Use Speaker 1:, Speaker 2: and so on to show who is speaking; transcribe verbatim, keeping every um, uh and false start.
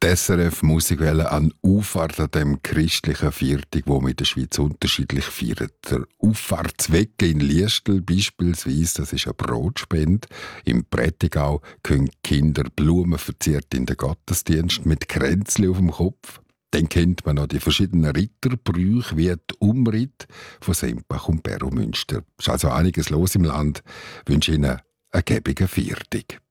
Speaker 1: Die S R F Musikwelle an Auffahrt an dem christlichen Viertag, wo wir in der Schweiz unterschiedlich feiern. Der Auffahrtsweg in Liestel beispielsweise, das ist eine Brotspende. Im Prättigau können Kinder Blumen verziert in den Gottesdienst mit Kränzchen auf dem Kopf. Dann kennt man noch die verschiedenen Ritterbrüche wie die Umritt von Sempach und Beromünster. Es ist also einiges los im Land. Ich wünsche Ihnen einen gäbigen Viertag.